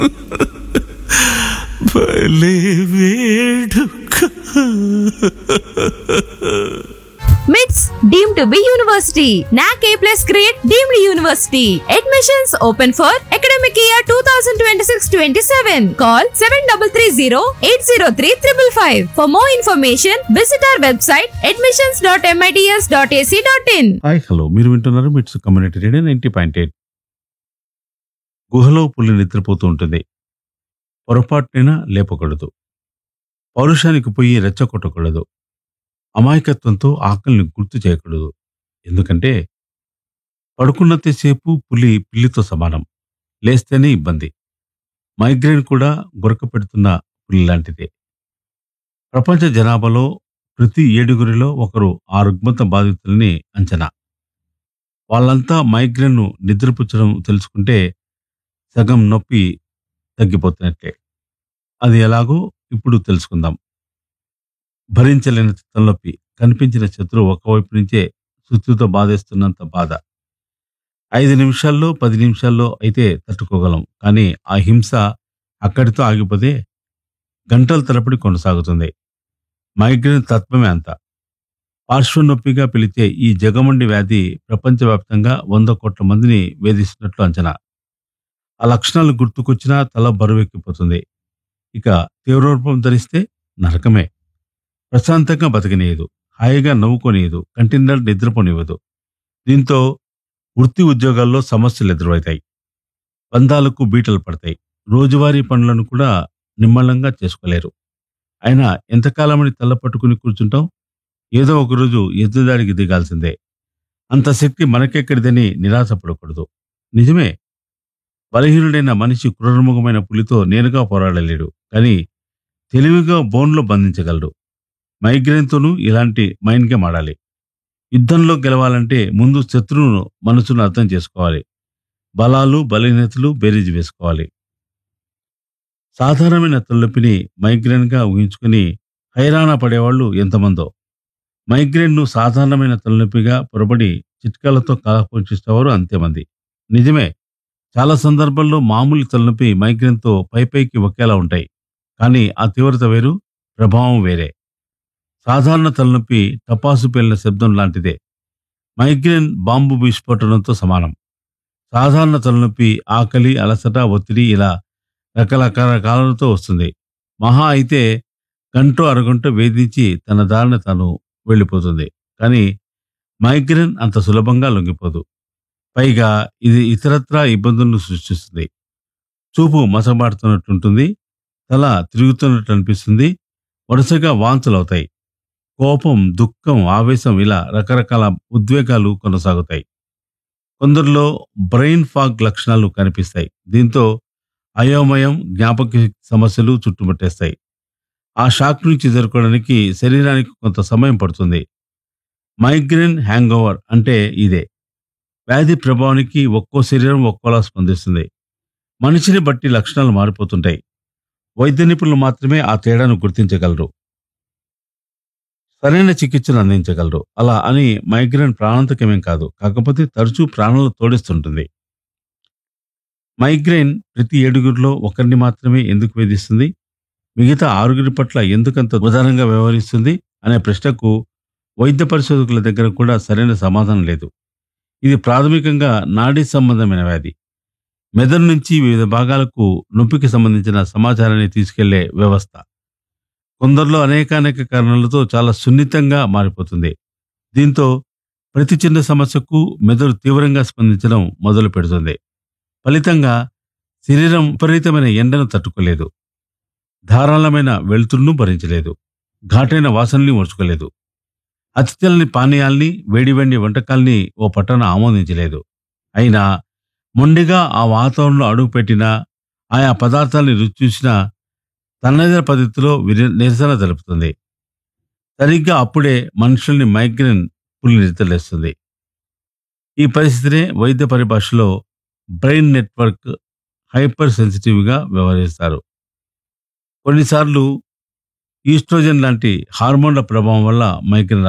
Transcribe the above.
భలే వేడుక. MITS deemed to be university. NAC A+ grade deemed university. Admissions open for academic year 2026-27. Call 7330-803-555. For more information, visit our website admissions.mits.ac.in. Hi hello, మీరు వింటున్నారు మిట్స్ community radio 90.8. గుహలో పులి నిద్రపోతూ ఉంటుంది. పొరపాటునైనా లేపకూడదు. పౌరుషానికి పోయి రెచ్చగొట్టకూడదు. అమాయకత్వంతో ఆకలిని గుర్తు చేయకూడదు. ఎందుకంటే పడుకున్నంతసేపు పులి పిల్లితో సమానం. లేస్తేనే ఇబ్బంది. మైగ్రేన్ కూడా గురక పెడుతున్న పులి లాంటిదే. ప్రపంచ జనాభాలో ప్రతి 7 ఒకరు ఆ రుగ్మత బాధితులని అంచనా. వాళ్ళంతా మైగ్రేన్ను నిద్రపుచ్చడం తెలుసుకుంటే సగం నొప్పి తగ్గిపోతున్నట్లే. అది ఎలాగో ఇప్పుడు తెలుసుకుందాం. భరించలేని తలనొప్పి, కనిపించిన శత్రువు ఒకవైపు నుంచే సుత్తితో బాధేస్తున్నంత బాధ. 5 నిమిషాల్లో 10 నిమిషాల్లో అయితే తట్టుకోగలం. కానీ ఆ హింస అక్కడితో ఆగిపోతే గంటల తరబడి కొనసాగుతుంది. మైగ్రేన్ తత్వమే అంత. పార్శ్వనొప్పిగా పిలిచే ఈ జగమండి వ్యాధి ప్రపంచవ్యాప్తంగా 100 కోట్ల మందిని వేధిస్తున్నట్లు అంచనా. ఆ లక్షణాలు గుర్తుకొచ్చినా తల బరువెక్కిపోతుంది. ఇక తీవ్రరూపం ధరిస్తే నరకమే. ప్రశాంతంగా బతకనీయదు, హాయిగా నవ్వుకోనీయదు, కంటిన్యూర్ నిద్రపోనివ్వదు. దీంతో వృత్తి ఉద్యోగాల్లో సమస్యలు ఎదురవుతాయి. బంధాలకు బీటలు పడతాయి. రోజువారీ పనులను కూడా నిమ్మళంగా చేసుకోలేరు. అయినా ఎంతకాలమని తల్ల పట్టుకుని కూర్చుంటాం? ఏదో ఒకరోజు ఎదురుదాడికి దిగాల్సిందే. అంత శక్తి మనకెక్కడిదని నిరాశపడకూడదు. నిజమే, బలహీనుడైన మనిషి క్రూరముఖమైన పులితో నేరుగా పోరాడలేడు. కానీ తెలివిగా బోన్లో బంధించగలడు. మైగ్రేన్తోనూ ఇలాంటి మైండ్ గేమ్ ఆడాలి. యుద్ధంలో గెలవాలంటే ముందు శత్రువును మనసును అర్థం చేసుకోవాలి. బలాలు బలహీనతలు బేరీజు వేసుకోవాలి. సాధారణమైన తలనొప్పిని మైగ్రేన్గా ఊహించుకుని హైరాణ పడేవాళ్ళు ఎంతమందో. మైగ్రేన్ను సాధారణమైన తలనొప్పిగా పొరబడి చిట్కాలతో కాలపోషిస్తేవారు అంతేమంది. నిజమే, చాలా సందర్భాల్లో మామూలు తలనొప్పి మైగ్రేన్తో పైపైకి ఒకేలా ఉంటాయి. కానీ ఆ తీవ్రత వేరు, ప్రభావం వేరే. సాధారణ తలనొప్పి టపాసు పేలిన శబ్దం లాంటిదే. మైగ్రేన్ బాంబు విస్ఫోటనంతో సమానం. సాధారణ తలనొప్పి ఆకలి, అలసట, ఒత్తిడి ఇలా రకరకాలతో వస్తుంది. మహా అయితే గంటో అరగంట వేధించి తన దారిన తాను వెళ్ళిపోతుంది. కానీ మైగ్రేన్ అంత సులభంగా లొంగిపోదు. పైగా ఇది ఇతరత్రా ఇబ్బందులను సృష్టిస్తుంది. చూపు మసమాడుతున్నట్టుంటుంది. తల తిరుగుతున్నట్టు అనిపిస్తుంది. వరుసగా వాంతులవుతాయి. కోపం, దుఃఖం, ఆవేశం ఇలా రకరకాల ఉద్వేగాలు కొనసాగుతాయి. కొందరిలో బ్రెయిన్ ఫాగ్ లక్షణాలు కనిపిస్తాయి. దీంతో అయోమయం, జ్ఞాపక సమస్యలు చుట్టుముట్టేస్తాయి. ఆ షాక్ నుంచి ఎదుర్కోవడానికి శరీరానికి కొంత సమయం పడుతుంది. మైగ్రేన్ హ్యాంగ్ ఓవర్ అంటే ఇదే. వ్యాధి ప్రభావానికి ఒక్కో శరీరం ఒక్కోలా స్పందిస్తుంది. మనిషిని బట్టి లక్షణాలు మారిపోతుంటాయి. వైద్య నిపుణులు మాత్రమే ఆ తేడాను గుర్తించగలరు, సరైన చికిత్సను అందించగలరు. అలా అని మైగ్రేన్ ప్రాణాంతకమేం కాదు. కాకపోతే తరచూ ప్రాణాలు తోడిస్తుంటుంది. మైగ్రేన్ ప్రతి 7 ఒకరిని మాత్రమే ఎందుకు వేధిస్తుంది? మిగతా 6 పట్ల ఎందుకంత ఉదారంగా వ్యవహరిస్తుంది అనే ప్రశ్నకు వైద్య పరిశోధకుల దగ్గర కూడా సరైన సమాధానం లేదు. ఇది ప్రాథమికంగా నాడీ సంబంధమైన వ్యాధి. మెదడు నుంచి వివిధ భాగాలకు నొప్పికి సంబంధించిన సమాచారాన్ని తీసుకెళ్లే వ్యవస్థ. కొందరిలో అనేక కారణాలతో చాలా సున్నితంగా మారిపోతుంది. దీంతో ప్రతి చిన్న సమస్యకు మెదడు తీవ్రంగా స్పందించడం మొదలు పెడుతుంది. ఫలితంగా శరీరం విపరీతమైన ఎండను తట్టుకోలేదు, ధారాళమైన వెలుతురును భరించలేదు, ఘాటైన వాసనల్ని ఓర్చుకోలేదు, అతి తెల్లని పానీయాల్ని, వేడివేడి వంటకాల్ని ఓ పట్టణ ఆమోదించలేదు. అయినా మొండిగా ఆ వాతావరణంలో అడుగుపెట్టినా, ఆయా పదార్థాలని రుచి చూసినా తనదైన పద్ధతిలో నిరసన తెలుపుతుంది. సరిగ్గా అప్పుడే మనుషుల్ని మైగ్రేన్ పులి నిద్రలేస్తుంది. ఈ పరిస్థితినే వైద్య పరిభాషలో బ్రెయిన్ నెట్వర్క్ హైపర్ సెన్సిటివ్గా వ్యవహరిస్తారు. కొన్నిసార్లు ఈస్ట్రోజన్ లాంటి హార్మోన్ల ప్రభావం వల్ల మైగ్రేన్